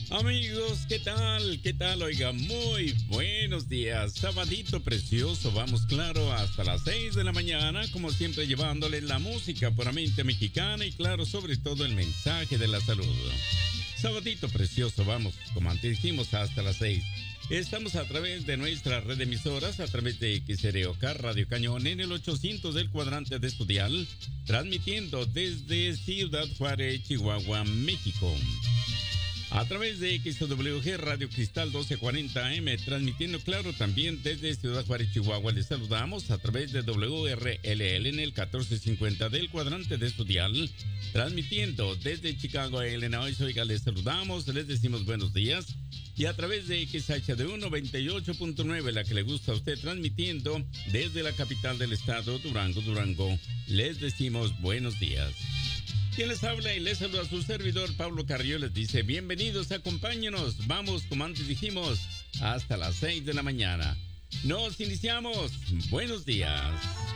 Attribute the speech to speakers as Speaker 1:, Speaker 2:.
Speaker 1: Amigos, ¿qué tal? ¿Qué tal? Oiga, muy buenos días. Sabadito precioso, vamos claro hasta las 6 de la mañana, como siempre llevándoles la música puramente mexicana y claro, sobre todo el mensaje de la salud. Sabadito precioso, vamos, como antes dijimos, hasta las 6. Estamos a través de nuestra red de emisoras, a través de XROK Radio Cañón en el 800 del cuadrante de Estudial, transmitiendo desde Ciudad Juárez, Chihuahua, México. A través de XWG Radio Cristal 1240 AM, transmitiendo claro también desde Ciudad Juárez, Chihuahua. Les saludamos a través de WRLL en el 1450 del cuadrante de Estudial, transmitiendo desde Chicago, Illinois. Oiga, les saludamos, les decimos buenos días. Y a través de XHD 98.9, la que le gusta a usted, transmitiendo desde la capital del estado, Durango, les decimos buenos días. Quien les habla y les saluda a su servidor, Pablo Carrillo, les dice bienvenidos, acompáñenos, vamos, como antes dijimos, hasta las 6 de la mañana. Nos iniciamos, buenos días.